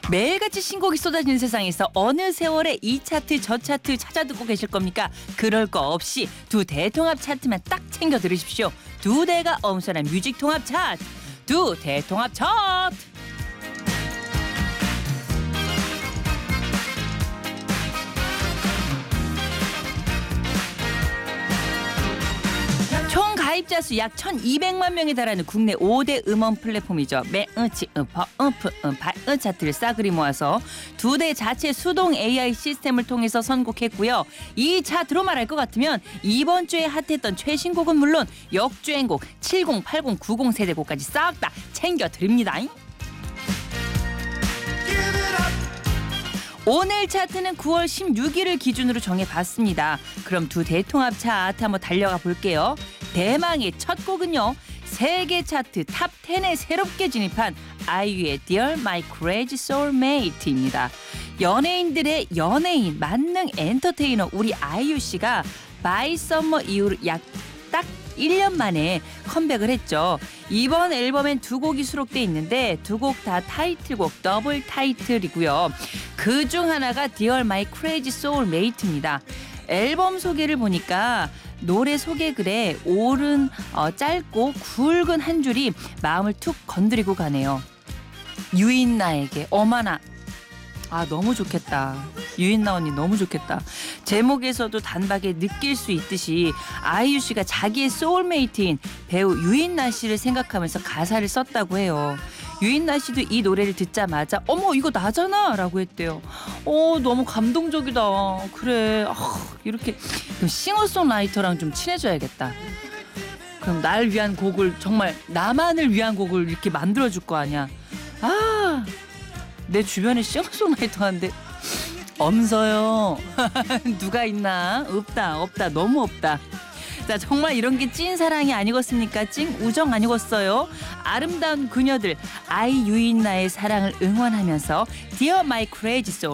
매일같이 신곡이 쏟아지는 세상에서 어느 세월에 이 차트 저 차트 찾아 듣고 계실 겁니까? 그럴 거 없이 두 대통합 차트만 딱 챙겨 들으십시오. 두 대가 엄선한 뮤직 통합 차트, 두 대통합 차트. 총 가입자 수 약 1,200만 명에 달하는 국내 5대 음원 플랫폼이죠. 매으치, 음퍼, 음프, 음파, 차트를 싸그리 모아서 두 대 자체 수동 AI 시스템을 통해서 선곡했고요. 이 차트로 말할 것 같으면 이번 주에 핫했던 최신곡은 물론 역주행곡 70, 80, 90 세대곡까지 싹 다 챙겨드립니다. 오늘 차트는 9월 16일을 기준으로 정해봤습니다. 그럼 두 대통합 차트 한번 달려가 볼게요. 대망의 첫 곡은요. 세계 차트 탑 10에 새롭게 진입한 아이유의 Dear My Crazy Soulmate입니다. 연예인들의 연예인, 만능 엔터테이너 우리 아이유 씨가 마이 썸머 이후로 딱 1년 만에 컴백을 했죠. 이번 앨범엔 두 곡이 수록돼 있는데 두 곡 다 타이틀곡 더블 타이틀이고요. 그중 하나가 Dear My Crazy Soulmate입니다. 앨범 소개를 보니까 노래 소개글에 오른 짧고 굵은 한 줄이 마음을 툭 건드리고 가네요. 유인나에게 어머나. 너무 좋겠다. 유인나 언니 너무 좋겠다. 제목에서도 단박에 느낄 수 있듯이 아이유 씨가 자기의 소울메이트인 배우 유인나 씨를 생각하면서 가사를 썼다고 해요. 유인나 씨도 이 노래를 듣자마자 어머 이거 나잖아 라고 했대요. 너무 감동적이다. 그래 이렇게 그럼 싱어송라이터랑 좀 친해져야겠다. 그럼 날 위한 곡을 정말 나만을 위한 곡을 이렇게 만들어줄 거 아니야. 내 주변에 싱어송라이터 하는데 없어요. 누가 있나? 없다. 너무 없다. 자, 정말 이런 게 찐 사랑이 아니겠습니까? 찐 우정 아니겠어요? 아름다운 그녀들 아이 유인나의 사랑을 응원하면서 Dear My Crazy Soul